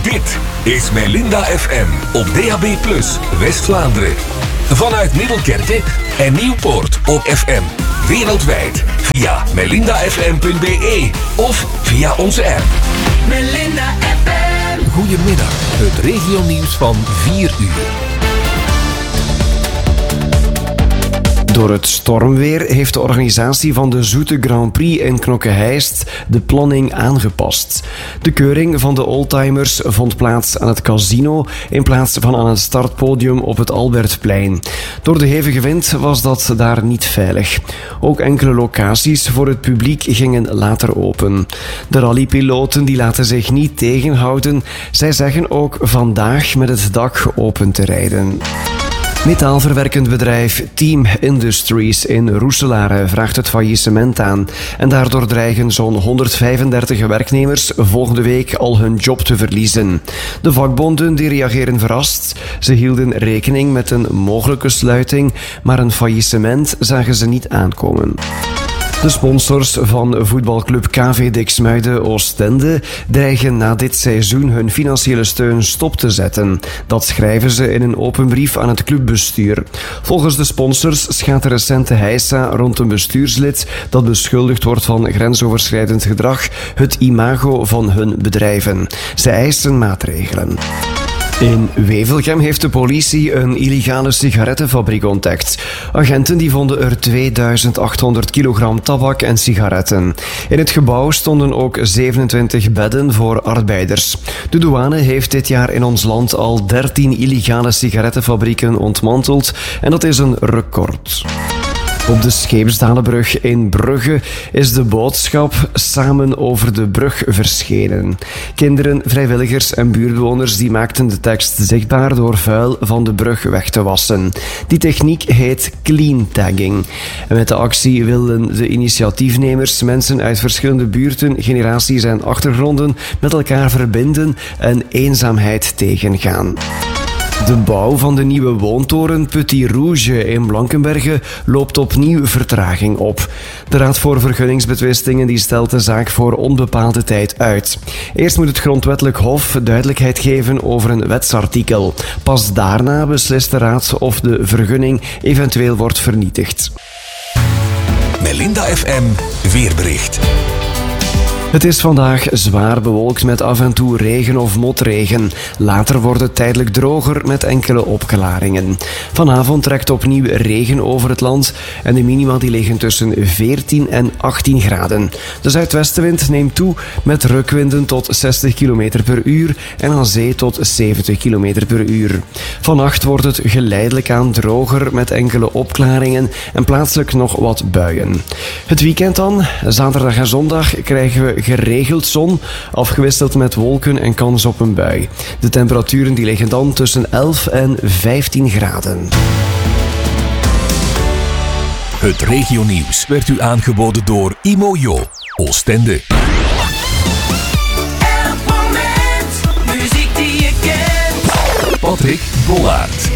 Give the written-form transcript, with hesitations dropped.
Dit is Melinda FM op DAB+, West-Vlaanderen. Vanuit Middelkerke en Nieuwpoort op FM. Wereldwijd via melindafm.be of via onze app. Melinda FM. Goedemiddag, het regionieuws van 4 uur. Door het stormweer heeft de organisatie van de Zoete Grand Prix in Knokke-Heist de planning aangepast. De keuring van de oldtimers vond plaats aan het casino in plaats van aan het startpodium op het Albertplein. Door de hevige wind was dat daar niet veilig. Ook enkele locaties voor het publiek gingen later open. De rallypiloten die laten zich niet tegenhouden. Zij zeggen ook vandaag met het dak open te rijden. Metaalverwerkend bedrijf Team Industries in Roeselare vraagt het faillissement aan. En daardoor dreigen zo'n 135 werknemers volgende week al hun job te verliezen. De vakbonden die reageren verrast. Ze hielden rekening met een mogelijke sluiting, maar een faillissement zagen ze niet aankomen. De sponsors van voetbalclub KV Diksmuide Oostende dreigen na dit seizoen hun financiële steun stop te zetten. Dat schrijven ze in een open brief aan het clubbestuur. Volgens de sponsors schaadt de recente heisa rond een bestuurslid dat beschuldigd wordt van grensoverschrijdend gedrag het imago van hun bedrijven. Ze eisen maatregelen. In Wevelgem heeft de politie een illegale sigarettenfabriek ontdekt. Agenten die vonden er 2800 kilogram tabak en sigaretten. In het gebouw stonden ook 27 bedden voor arbeiders. De douane heeft dit jaar in ons land al 13 illegale sigarettenfabrieken ontmanteld en dat is een record. Op de Scheepsdalenbrug in Brugge is de boodschap Samen over de brug verschenen. Kinderen, vrijwilligers en buurtbewoners die maakten de tekst zichtbaar door vuil van de brug weg te wassen. Die techniek heet clean tagging. En met de actie wilden de initiatiefnemers mensen uit verschillende buurten, generaties en achtergronden met elkaar verbinden en eenzaamheid tegengaan. De bouw van de nieuwe woontoren Petit Rouge in Blankenberge loopt opnieuw vertraging op. De Raad voor Vergunningsbetwistingen die stelt de zaak voor onbepaalde tijd uit. Eerst moet het Grondwettelijk Hof duidelijkheid geven over een wetsartikel. Pas daarna beslist de Raad of de vergunning eventueel wordt vernietigd. Melinda FM weerbericht. Het is vandaag zwaar bewolkt met af en toe regen of motregen. Later wordt het tijdelijk droger met enkele opklaringen. Vanavond trekt opnieuw regen over het land en de minima die liggen tussen 14 en 18 graden. De zuidwestenwind neemt toe met rukwinden tot 60 km per uur en aan zee tot 70 km per uur. Vannacht wordt het geleidelijk aan droger met enkele opklaringen en plaatselijk nog wat buien. Het weekend dan, zaterdag en zondag, krijgen we geregeld zon, afgewisseld met wolken en kans op een bui. De temperaturen die liggen dan tussen 11 en 15 graden. Het regionieuws werd u aangeboden door Imojo, Oostende. Elk moment, muziek die je kent. Patrick Bollaert.